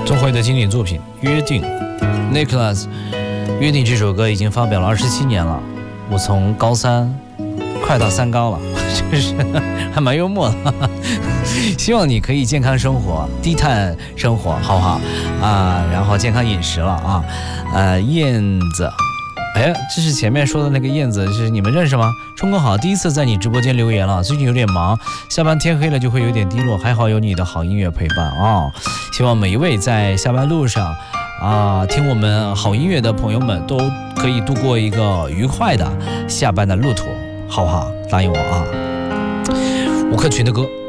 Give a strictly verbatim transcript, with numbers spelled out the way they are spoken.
钟慧的经典作品《约定》 Nicholas 约定这首歌已经发表了二十七年了，我从高三快到三高了，就是还蛮幽默的。希望你可以健康生活，低碳生活，好不好啊？然后健康饮食了啊。呃，燕子，哎，这是前面说的那个燕子，是你们认识吗？冲哥好，第一次在你直播间留言了，最近有点忙，下班天黑了就会有点低落，还好有你的好音乐陪伴啊、哦！希望每一位在下班路上啊、呃、听我们好音乐的朋友们都可以度过一个愉快的下班的路途，好不好？答应我啊！吴克群的歌。